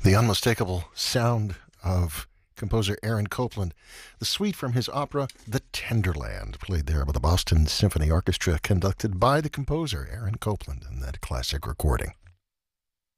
The unmistakable sound of composer Aaron Copland. The suite from his opera The Tenderland, played there by the Boston Symphony Orchestra, conducted by the composer Aaron Copland in that classic recording.